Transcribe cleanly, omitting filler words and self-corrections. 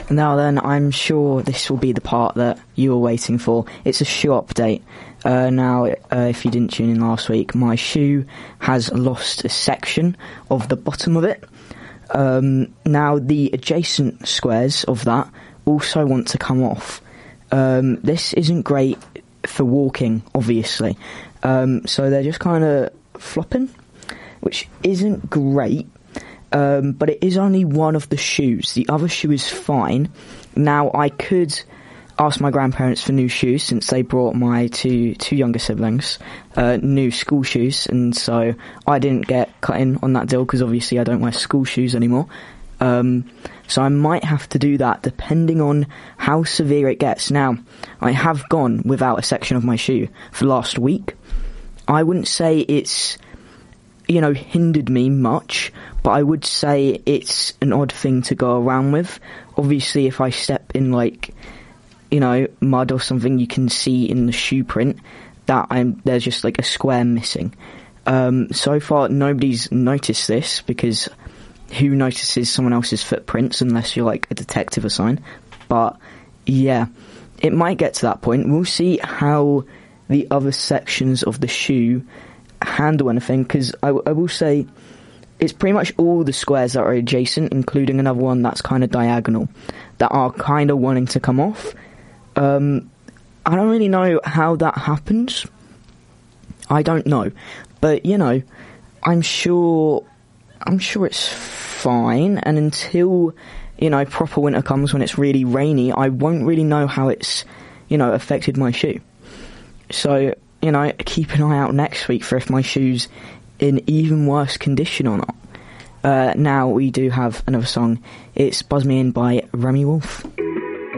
Now then, I'm sure this will be the part that you were waiting for. It's a shoe update. Now, if you didn't tune in last week, my shoe has lost a section of the bottom of it. Now, the adjacent squares of that also want to come off. This isn't great for walking, obviously. So they're just kind of flopping, which isn't great. But it is only one of the shoes. The other shoe is fine. Now, I could ask my grandparents for new shoes, since they brought my two younger siblings new school shoes, and so I didn't get cut in on that deal, because obviously I don't wear school shoes anymore. So I might have to do that, depending on how severe it gets. Now, I have gone without a section of my shoe for last week. I wouldn't say it's, hindered me much, but I would say it's an odd thing to go around with. Obviously, if I step in, mud or something, you can see in the shoe print that there's just, a square missing. So far, nobody's noticed this, because who notices someone else's footprints unless you're, a detective or something? But, yeah, it might get to that point. We'll see how the other sections of the shoe handle anything, because I will say it's pretty much all the squares that are adjacent, including another one that's kind of diagonal, that are kind of wanting to come off. I don't really know how that happens. I don't know. But, I'm sure it's fine, and until, proper winter comes when it's really rainy, I won't really know how it's, affected my shoe. So, keep an eye out next week for if my shoe's in even worse condition or not. Now we do have another song. It's Buzz Me In by Remy Wolf.